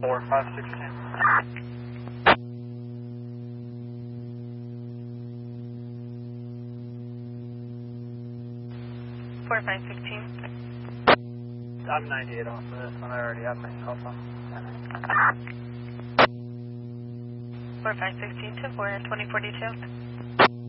4516. 4516. I'm 98 off of this one. I already have my cell phone. 4516 to 2042.